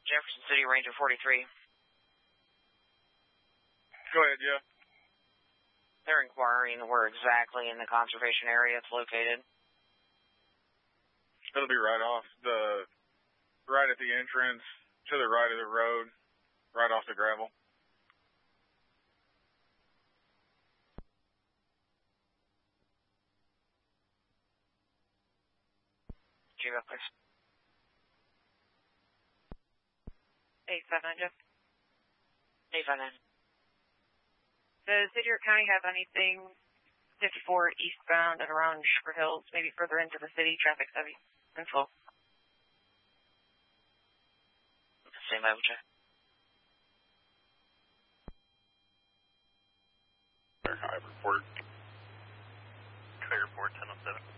Jefferson City, Ranger 43. Go ahead, Jeff. They're inquiring where exactly in the conservation area it's located. It'll be right at the entrance, to the right of the road, right off the gravel. Chief, please. 859, Jeff. 859. Does City or County have anything 54 eastbound and around Sugar Hills, maybe further into the city, traffic heavy and slow? Same level check. High report. Trigger report 1007.